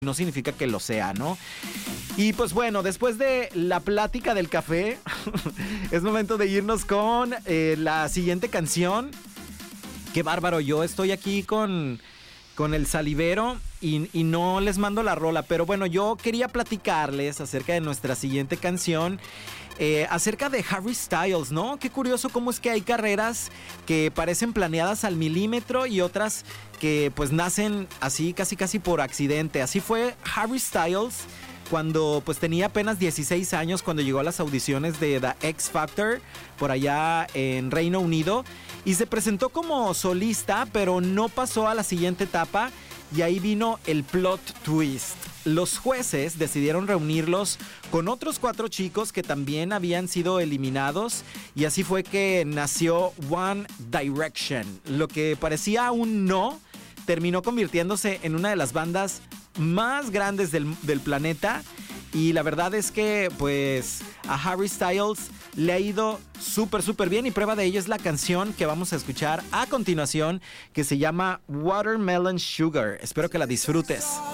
no significa que lo sea, ¿no? Y pues bueno, después de la plática del café, es momento de irnos con la siguiente canción. Qué bárbaro, yo estoy aquí con el salivero y no les mando la rola, pero bueno, yo quería platicarles acerca de nuestra siguiente canción. Acerca de Harry Styles, ¿no? Qué curioso cómo es que hay carreras que parecen planeadas al milímetro y otras que pues nacen así casi por accidente. Así fue Harry Styles cuando pues tenía apenas 16 años, cuando llegó a las audiciones de The X Factor por allá en Reino Unido y se presentó como solista, pero no pasó a la siguiente etapa y ahí vino el plot twist. Los jueces decidieron reunirlos con otros 4 chicos que también habían sido eliminados y así fue que nació One Direction. Lo que parecía un no terminó convirtiéndose en una de las bandas más grandes del planeta y la verdad es que pues a Harry Styles le ha ido súper bien y prueba de ello es la canción que vamos a escuchar a continuación que se llama Watermelon Sugar. Espero que la disfrutes.